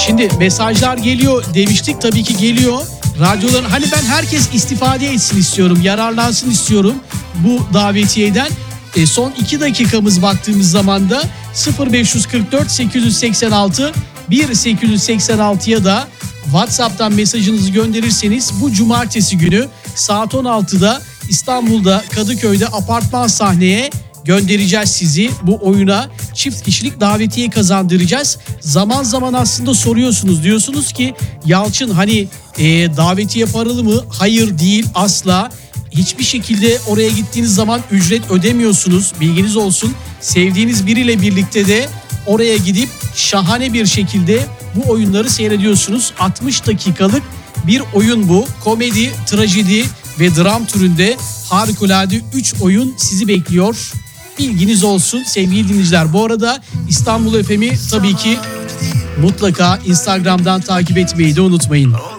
Şimdi mesajlar geliyor demiştik, tabii ki geliyor. Radyoların hani ben herkes istifade etsin istiyorum, yararlansın istiyorum bu davetiyeden. Son 2 dakikamız baktığımız zaman da 0544 886 1886'ya da WhatsApp'tan mesajınızı gönderirseniz bu cumartesi günü saat 16'da İstanbul'da Kadıköy'de apartman sahneye göndereceğiz sizi. Bu oyuna çift kişilik davetiye kazandıracağız. Zaman zaman aslında soruyorsunuz, diyorsunuz ki Yalçın hani davetiye paralı mı? Hayır, değil, asla. Hiçbir şekilde oraya gittiğiniz zaman ücret ödemiyorsunuz. Bilginiz olsun. Sevdiğiniz biriyle birlikte de oraya gidip şahane bir şekilde bu oyunları seyrediyorsunuz. 60 dakikalık bir oyun bu. Komedi, trajedi ve dram türünde harikulade 3 oyun sizi bekliyor. Bilginiz olsun sevgili dinleyiciler. Bu arada İstanbul FM'i tabii ki mutlaka Instagram'dan takip etmeyi de unutmayın.